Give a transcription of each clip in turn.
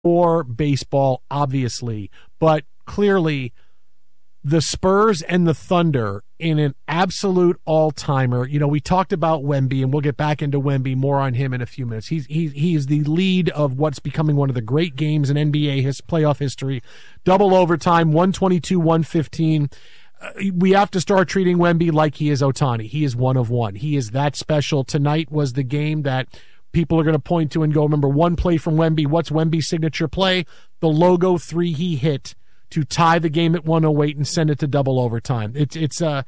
for baseball, obviously, but clearly the Spurs and the Thunder in an absolute all-timer. You know, we talked about Wemby, and we'll get back into Wemby, more on him in a few minutes. He's the lead of what's becoming one of the great games in NBA playoff history. Double overtime, 122-115. We have to start treating Wemby like he is Ohtani. He is one of one. He is that special. Tonight was the game that people are going to point to and go, remember one play from Wemby. What's Wemby's signature play? The logo 3 he hit to tie the game at 108 and send it to double overtime. It's a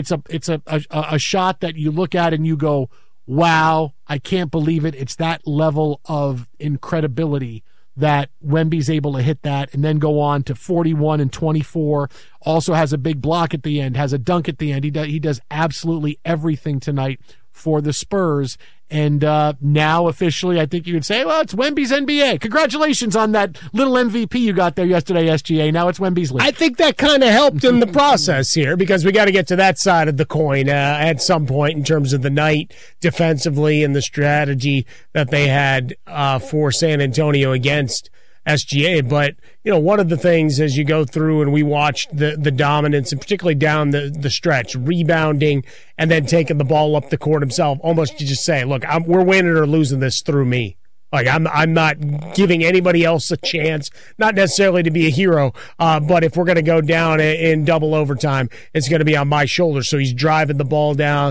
shot that you look at and you go, wow, I can't believe it. It's that level of incredibility that Wemby's able to hit that and then go on to 41 and 24. Also has a big block at the end, has a dunk at the end. He does absolutely everything tonight for the Spurs. And now officially, I think you could say, well, it's Wemby's NBA. Congratulations on that little MVP you got there yesterday, SGA. Now it's Wemby's league. I think that kind of helped in the process here, because we got to get to that side of the coin at some point in terms of the night defensively and the strategy that they had for San Antonio against SGA. But, you know, one of the things as you go through and we watched the dominance, and particularly down the stretch, rebounding and then taking the ball up the court himself, almost to just say, look, we're winning or losing this through me. Like, I'm not giving anybody else a chance, not necessarily to be a hero, but if we're going to go down in double overtime, it's going to be on my shoulders. So he's driving the ball down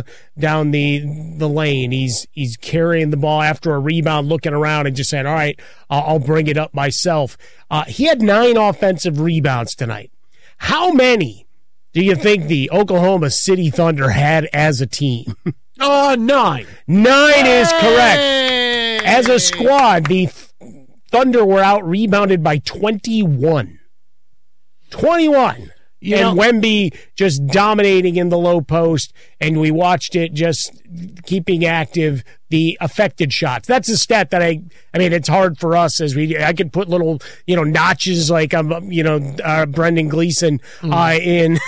the lane. He's carrying the ball after a rebound, looking around and just saying, all right, I'll bring it up myself. He had 9 offensive rebounds tonight. How many do you think the Oklahoma City Thunder had as a team? 9. 9 is correct. As a squad, the Thunder were out-rebounded by 21. 21. And Wemby just dominating in the low post, and we watched it just keeping active, the affected shots. That's a stat that I mean, it's hard for us I could put little, notches like Brendan Gleeson in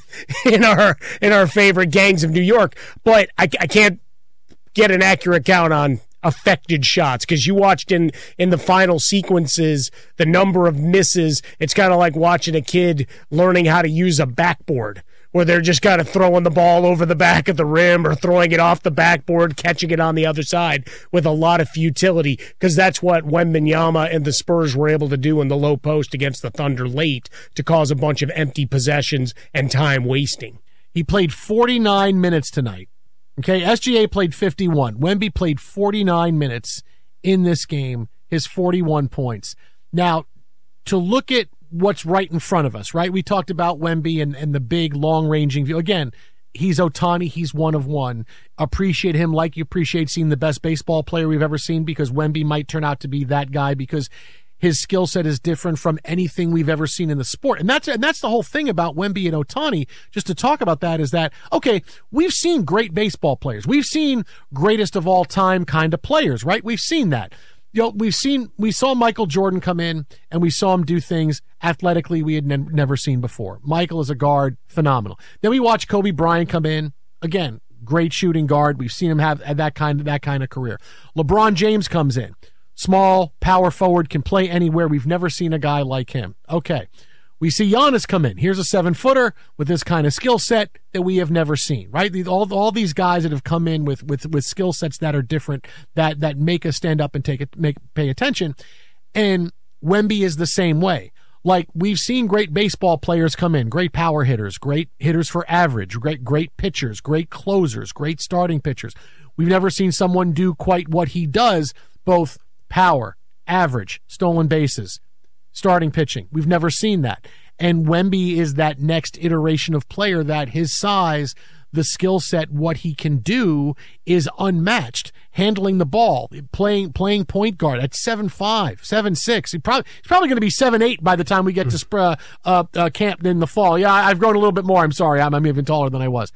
our favorite gangs of New York, but I can't get an accurate count on affected shots, because you watched in the final sequences the number of misses. It's kind of like watching a kid learning how to use a backboard, where they're just kind of throwing the ball over the back of the rim or throwing it off the backboard, catching it on the other side with a lot of futility, because that's what Wembanyama and the Spurs were able to do in the low post against the Thunder late, to cause a bunch of empty possessions and time wasting. He played 49 minutes tonight. Okay, SGA played 51. Wemby played 49 minutes in this game, his 41 points. Now, to look at what's right in front of us, right? We talked about Wemby and the big, long-ranging view. Again, he's Ohtani. He's one of one. Appreciate him like you appreciate seeing the best baseball player we've ever seen, because Wemby might turn out to be that guy, because his skill set is different from anything we've ever seen in the sport. And that's the whole thing about Wemby and Ohtani, just to talk about that, is that, okay, we've seen great baseball players. We've seen greatest of all time kind of players, right? We've seen that. We saw Michael Jordan come in, and we saw him do things athletically we had never seen before. Michael as a guard, phenomenal. Then we watched Kobe Bryant come in, again, great shooting guard. We've seen him have that kind of career. LeBron James comes in. Small, power forward, can play anywhere. We've never seen a guy like him. Okay. We see Giannis come in. Here's a 7-footer with this kind of skill set that we have never seen, right? All these guys that have come in with skill sets that are different, that make us stand up and pay attention. And Wemby is the same way. Like, we've seen great baseball players come in, great power hitters, great hitters for average, great pitchers, great closers, great starting pitchers. We've never seen someone do quite what he does, both power, average, stolen bases, starting pitching. We've never seen that. And Wemby is that next iteration of player that his size, the skill set, what he can do is unmatched. Handling the ball, playing point guard at 7'5", 7'6". He's probably going to be 7'8" by the time we get to camp in the fall. Yeah, I've grown a little bit more. I'm sorry. I'm even taller than I was.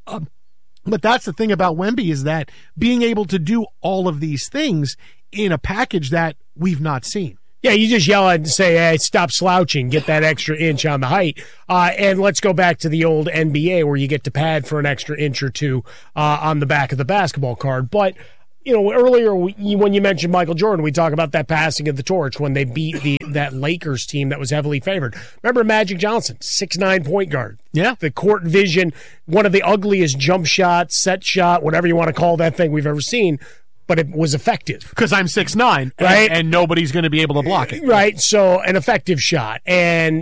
But that's the thing about Wemby, is that being able to do all of these things in a package that we've not seen. Yeah, you just yell at and say, hey, stop slouching, get that extra inch on the height. And let's go back to the old NBA, where you get to pad for an extra inch or two on the back of the basketball card. But, earlier when you mentioned Michael Jordan, we talk about that passing of the torch when they beat that Lakers team that was heavily favored. Remember Magic Johnson, 6'9" point guard. Yeah. The court vision, one of the ugliest jump shot, set shot, whatever you want to call that thing we've ever seen, but it was effective. Because I'm 6'9", right? And nobody's going to be able to block it. Right, so an effective shot. And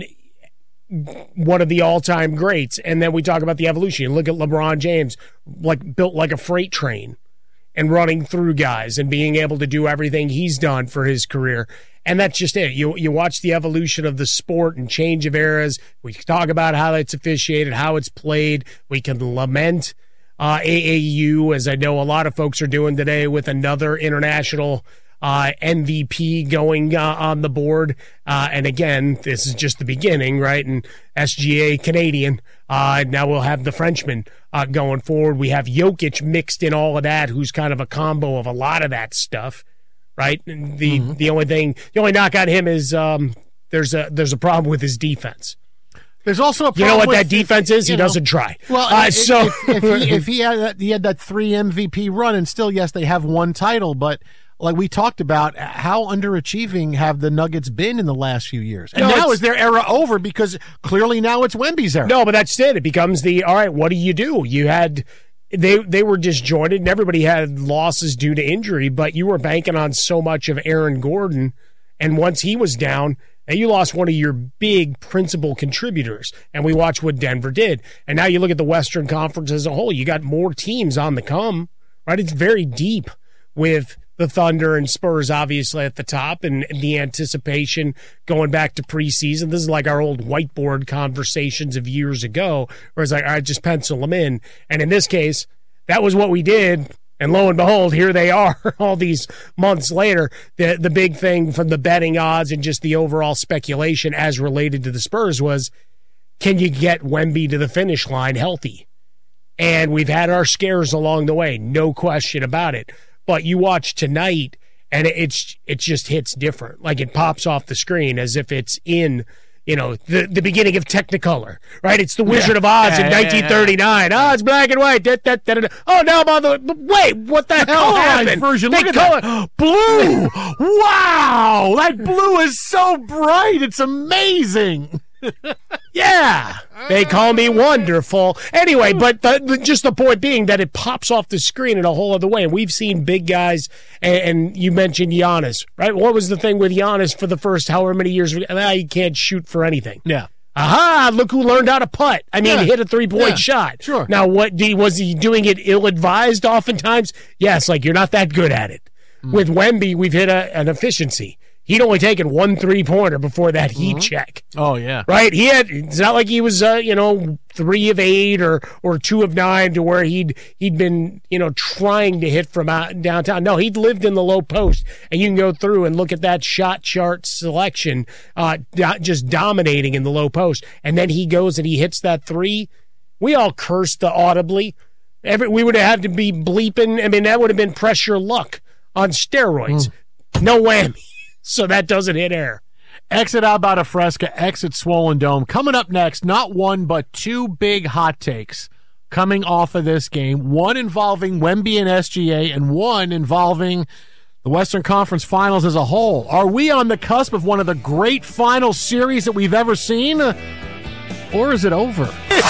one of the all-time greats. And then we talk about the evolution. You look at LeBron James, built like a freight train and running through guys and being able to do everything he's done for his career. And that's just it. You watch the evolution of the sport and change of eras. We talk about how it's officiated, how it's played. We can lament AAU, as I know a lot of folks are doing today with another international MVP going on the board. And again, this is just the beginning, right? And SGA Canadian. Now we'll have the Frenchman going forward. We have Jokic mixed in all of that, who's kind of a combo of a lot of that stuff, right? And the only knock on him is there's a problem with his defense. There's also a problem. You know what that defense is? He doesn't try. Well, if he had that 3 MVP run, and still, yes, they have one title, but like we talked about, how underachieving have the Nuggets been in the last few years? And now is their era over because clearly now it's Wemby's era. No, but that's it. It becomes all right, what do? You had they were disjointed and everybody had losses due to injury, but you were banking on so much of Aaron Gordon, and once he was down, and you lost one of your big principal contributors, and we watched what Denver did. And now you look at the Western Conference as a whole, you got more teams on the come, right? It's very deep with the Thunder and Spurs obviously at the top, and the anticipation going back to preseason. This is like our old whiteboard conversations of years ago, where it's like, all right, just pencil them in. And in this case, that was what we did. And lo and behold, here they are all these months later. The big thing from the betting odds and just the overall speculation as related to the Spurs was, can you get Wemby to the finish line healthy? And we've had our scares along the way, no question about it. But you watch tonight, and it just hits different. Like it pops off the screen as if it's in, the beginning of Technicolor, right? It's the Wizard of Oz in 1939. Oh, it's black and white. Oh, now I'm on wait, what the hell happened? Version. Look at that. Blue. Wow. That blue is so bright. It's amazing. Yeah, they call me wonderful. Anyway, but just the point being that it pops off the screen in a whole other way. And we've seen big guys, and you mentioned Giannis, right? What was the thing with Giannis for the first however many years? He can't shoot for anything. Yeah. Aha, look who learned how to putt. Hit a 3-point shot. Sure. Now, was he doing it ill-advised oftentimes? Yes, you're not that good at it. With Wemby, we've hit an efficiency. He'd only taken 1 3-pointer before that heat check. Oh, yeah. Right? It's not like he was, 3 of 8 or 2 of 9 to where he'd been, trying to hit from out downtown. No, he'd lived in the low post. And you can go through and look at that shot chart selection, just dominating in the low post. And then he goes and he hits that 3. We all cursed audibly. We would have had to be bleeping. That would have been pressure luck on steroids. No whammy. So that doesn't hit air. Exit Alberta Fresca, exit Swollen Dome. Coming up next, not one but 2 big hot takes coming off of this game. One involving Wemby and SGA, and one involving the Western Conference Finals as a whole. Are we on the cusp of one of the great final series that we've ever seen? Or is it over?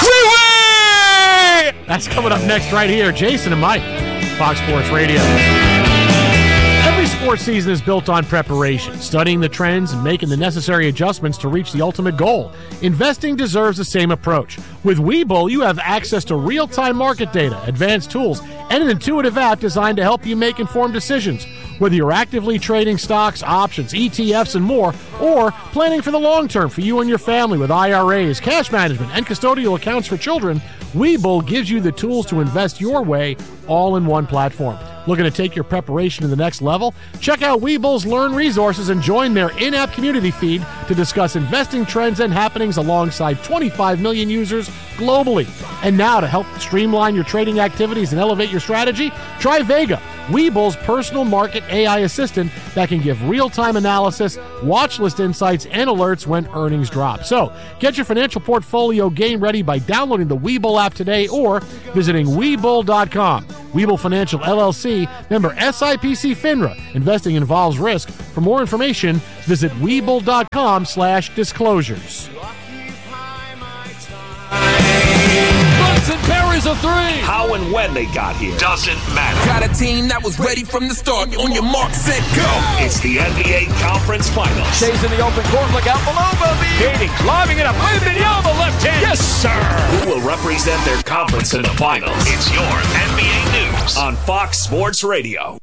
That's coming up next right here. Jason and Mike, Fox Sports Radio. Every sports season is built on preparation, studying the trends and making the necessary adjustments to reach the ultimate goal. Investing deserves the same approach. With Webull, you have access to real-time market data, advanced tools, and an intuitive app designed to help you make informed decisions. Whether you're actively trading stocks, options, ETFs, and more, or planning for the long term for you and your family with IRAs, cash management, and custodial accounts for children, Webull gives you the tools to invest your way all in one platform. Looking to take your preparation to the next level? Check out Webull's Learn resources and join their in-app community feed to discuss investing trends and happenings alongside 25 million users globally. And now to help streamline your trading activities and elevate your strategy, try Vega, Webull's personal market AI assistant that can give real-time analysis, watch list insights, and alerts when earnings drop. So get your financial portfolio game ready by downloading the Webull app today or visiting Webull.com. Webull Financial LLC, member SIPC FINRA. Investing involves risk. For more information, visit Webull.com/disclosures. And parries a three. How and when they got here doesn't matter. Got a team that was ready from the start. On your mark, set, go. It's the NBA Conference Finals. Shays in the open court. Look out below, Bobby. Katie lobbing it up. Wembenyama left hand. Yes, sir. Who will represent their conference in the finals? It's your NBA News on Fox Sports Radio.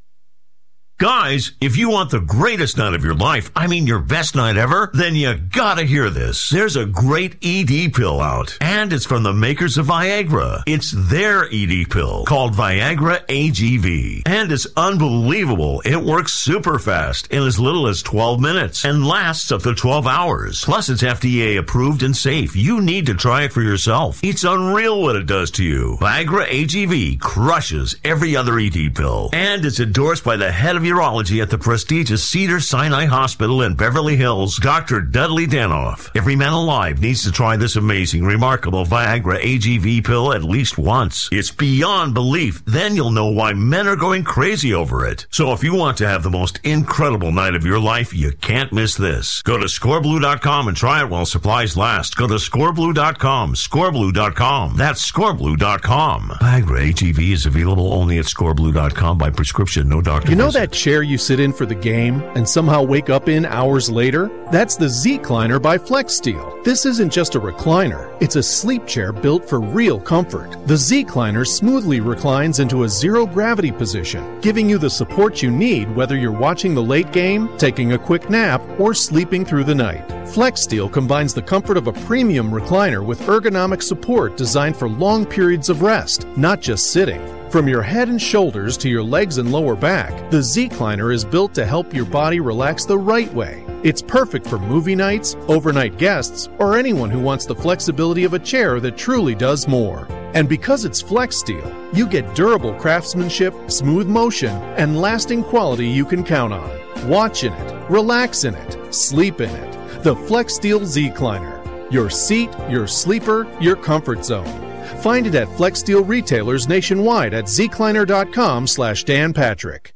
Guys, if you want the greatest night of your life, I mean your best night ever, then you gotta hear this. There's a great ED pill out, and it's from the makers of Viagra. It's their ED pill called Viagra AGV, and it's unbelievable. It works super fast in as little as 12 minutes and lasts up to 12 hours. Plus, it's FDA approved and safe. You need to try it for yourself. It's unreal what it does to you. Viagra AGV crushes every other ED pill, and it's endorsed by the head of urology at the prestigious Cedars-Sinai Hospital in Beverly Hills, Dr. Dudley Danoff. Every man alive needs to try this amazing, remarkable Viagra AGV pill at least once. It's beyond belief. Then you'll know why men are going crazy over it. So if you want to have the most incredible night of your life, you can't miss this. Go to scoreblue.com and try it while supplies last. Go to scoreblue.com, scoreblue.com. That's scoreblue.com. Viagra AGV is available only at scoreblue.com by prescription, no doctor. You know that chair you sit in for the game and somehow wake up in hours later? That's the Z-Cliner by FlexSteel. This isn't just a recliner. It's a sleep chair built for real comfort. The Z-Cliner smoothly reclines into a zero-gravity position, giving you the support you need whether you're watching the late game, taking a quick nap, or sleeping through the night. FlexSteel combines the comfort of a premium recliner with ergonomic support designed for long periods of rest, not just sitting. From your head and shoulders to your legs and lower back, the Z-Cliner is built to help your body relax the right way. It's perfect for movie nights, overnight guests, or anyone who wants the flexibility of a chair that truly does more. And because it's FlexSteel, you get durable craftsmanship, smooth motion, and lasting quality you can count on. Watch in it, relax in it, sleep in it. The FlexSteel Z-Cliner. Your seat, your sleeper, your comfort zone. Find it at FlexSteel retailers nationwide at zcliner.com/Dan Patrick.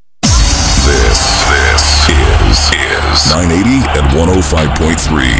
This is 980 and 105.3.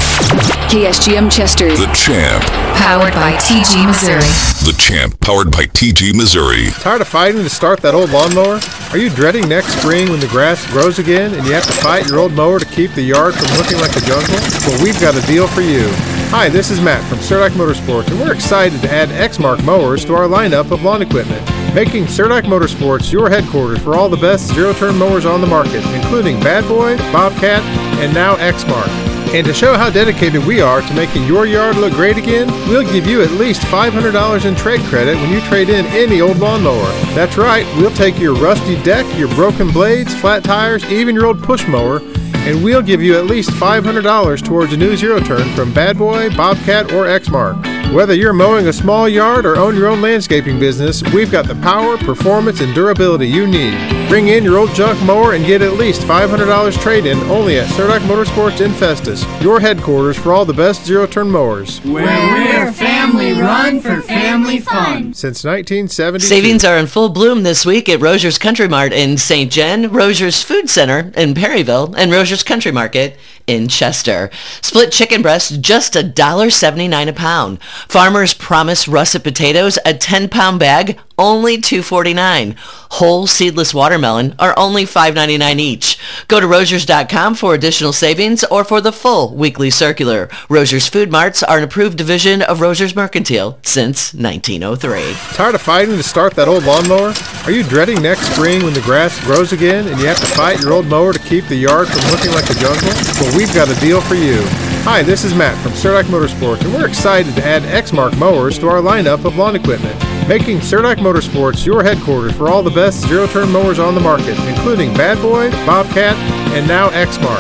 KSGM Chester. The Champ. Powered by TG Missouri. The Champ, powered by TG Missouri. Tired of fighting to start that old lawnmower? Are you dreading next spring when the grass grows again and you have to fight your old mower to keep the yard from looking like a jungle? Well, we've got a deal for you. Hi, this is Matt from Surdac Motorsports, and we're excited to add Exmark mowers to our lineup of lawn equipment, making Surdac Motorsports your headquarters for all the best zero-turn mowers on the market, including Bad Boy, Bobcat, and now Exmark. And to show how dedicated we are to making your yard look great again, we'll give you at least $500 in trade credit when you trade in any old lawnmower. That's right, we'll take your rusty deck, your broken blades, flat tires, even your old push mower, and we'll give you at least $500 towards a new zero-turn from Bad Boy, Bobcat, or Exmark. Whether you're mowing a small yard or own your own landscaping business, we've got the power, performance, and durability you need. Bring in your old junk mower and get at least $500 trade-in only at Surdac Motorsports in Festus, your headquarters for all the best zero-turn mowers. Where we're family run for family fun. Since 1970. Savings are in full bloom this week at Rogers Country Mart in St. John, Rogers Food Center in Perryville, and Rogers Country Market in Chester. Split chicken breast, just $1.79 a pound. Farmer's Promise russet potatoes, a 10-pound bag, only $2.49. Whole seedless watermelon are only $5.99 each. Go to Rogers.com for additional savings or for the full weekly circular. Rogers Food Marts are an approved division of Rogers Mercantile since 1903. Tired of fighting to start that old lawnmower? Are you dreading next spring when the grass grows again and you have to fight your old mower to keep the yard from looking like a jungle? Well, we've got a deal for you. Hi, this is Matt from Surdac Motorsports, and we're excited to add Exmark mowers to our lineup of lawn equipment, making Surdac Motorsports your headquarters for all the best zero-turn mowers on the market, including Bad Boy, Bobcat, and now Exmark.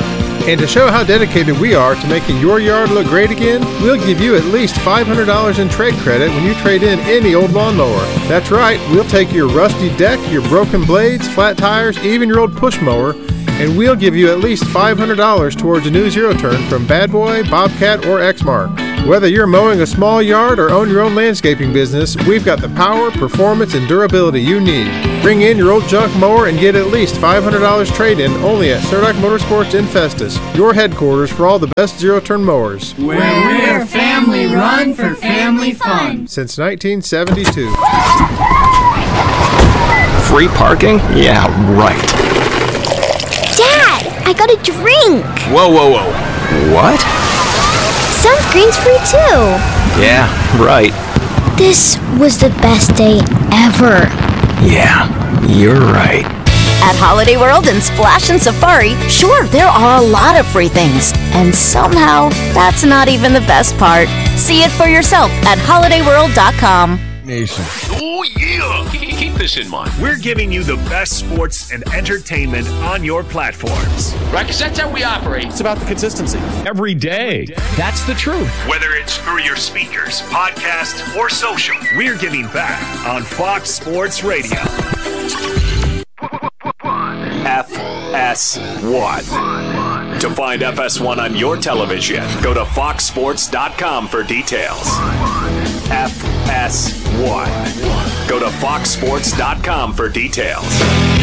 And to show how dedicated we are to making your yard look great again, we'll give you at least $500 in trade credit when you trade in any old lawnmower. That's right, we'll take your rusty deck, your broken blades, flat tires, even your old push mower, and we'll give you at least $500 towards a new zero-turn from Bad Boy, Bobcat, or Exmark. Whether you're mowing a small yard or own your own landscaping business, we've got the power, performance, and durability you need. Bring in your old junk mower and get at least $500 trade-in only at Surdock Motorsports in Festus, your headquarters for all the best zero-turn mowers. Where we're family run for family fun. Since 1972. Free parking? Yeah, right. Dad, I got a drink. Whoa. What? Sunscreen's free too. Yeah, right. This was the best day ever. Yeah, you're right. At Holiday World and Splash and Safari, sure, there are a lot of free things. And somehow, that's not even the best part. See it for yourself at holidayworld.com. Nation. Oh, yeah. Keep this in mind. We're giving you the best sports and entertainment on your platforms. Right, because that's how we operate. It's about the consistency. Every day. That's the truth. Whether it's through your speakers, podcast, or social, we're giving back on Fox Sports Radio. FS1. To find FS1 on your television, go to foxsports.com for details. FS1. Go to foxsports.com for details.